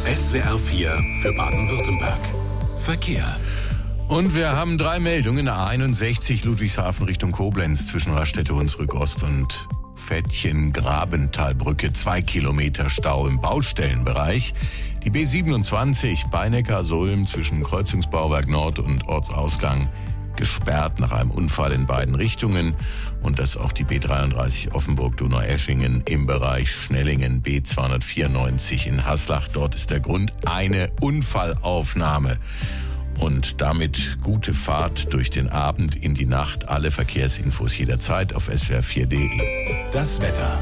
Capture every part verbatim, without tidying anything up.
S W R vier für Baden-Württemberg. Verkehr. Und wir haben drei Meldungen. A einundsechzig Ludwigshafen Richtung Koblenz zwischen Raststätte-Hunsrück-Ost und Fettchen-Grabentalbrücke. Zwei Kilometer Stau im Baustellenbereich. Die B siebenundzwanzig Beinecker-Sulm zwischen Kreuzungsbauwerk Nord und Ortsausgang gesperrt nach einem Unfall in beiden Richtungen. Und das auch die B dreiunddreißig Offenburg-Donaueschingen im Bereich Schnellingen, B zweihundertvierundneunzig in Haslach. Dort ist der Grund eine Unfallaufnahme. Und damit gute Fahrt durch den Abend in die Nacht. Alle Verkehrsinfos jederzeit auf S W R vier Punkt de. Das Wetter.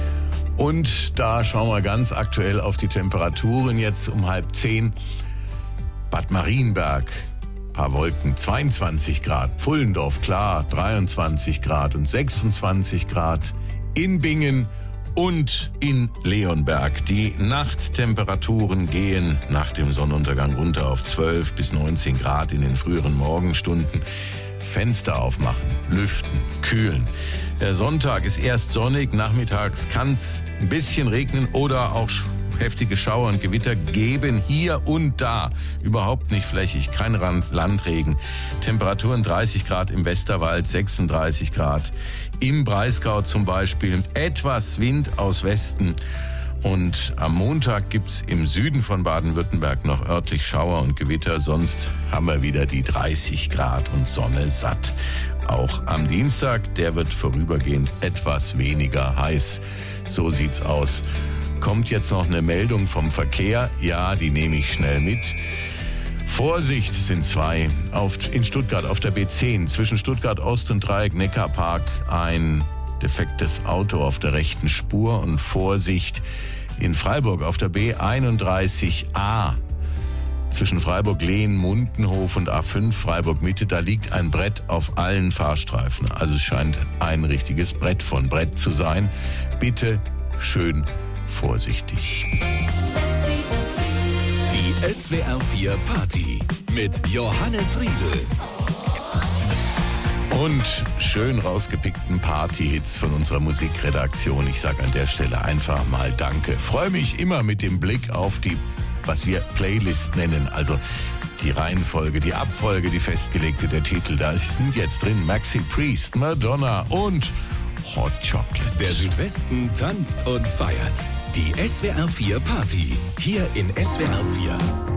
Und da schauen wir ganz aktuell auf die Temperaturen jetzt um halb zehn. Bad Marienberg, paar Wolken, zweiundzwanzig Grad. Pfullendorf, klar, dreiundzwanzig Grad und sechsundzwanzig Grad. In Bingen und in Leonberg. Die Nachttemperaturen gehen nach dem Sonnenuntergang runter auf zwölf bis neunzehn Grad in den früheren Morgenstunden. Fenster aufmachen, lüften, kühlen. Der Sonntag ist erst sonnig, nachmittags kann es ein bisschen regnen oder auch heftige Schauer und Gewitter geben, hier und da. Überhaupt nicht flächig, kein Landregen. Temperaturen dreißig Grad im Westerwald, sechsunddreißig Grad im Breisgau zum Beispiel. Etwas Wind aus Westen. Und am Montag gibt's im Süden von Baden-Württemberg noch örtlich Schauer und Gewitter. Sonst haben wir wieder die dreißig Grad und Sonne satt. Auch am Dienstag, der wird vorübergehend etwas weniger heiß. So sieht's aus. Kommt jetzt noch eine Meldung vom Verkehr. Ja, die nehme ich schnell mit. Vorsicht, sind zwei. Auf, in Stuttgart auf der B zehn zwischen Stuttgart Ost und Dreieck Neckarpark ein defektes Auto auf der rechten Spur. Und Vorsicht in Freiburg auf der B einunddreißig A zwischen Freiburg-Lehn, Mundenhof und A fünf Freiburg-Mitte. Da liegt ein Brett auf allen Fahrstreifen. Also es scheint ein richtiges Brett von Brett zu sein. Bitte schön vorsichtig. Die S W R vier Party mit Johannes Riedel. Und schön rausgepickten Party-Hits von unserer Musikredaktion. Ich sage an der Stelle einfach mal Danke. Freue mich immer mit dem Blick auf die, was wir Playlist nennen, also die Reihenfolge, die Abfolge, die festgelegte, der Titel. Da sind jetzt drin Maxi Priest, Madonna und Hot Chocolate. Der Südwesten tanzt und feiert. Die S W R vier Party. Hier in S W R vier.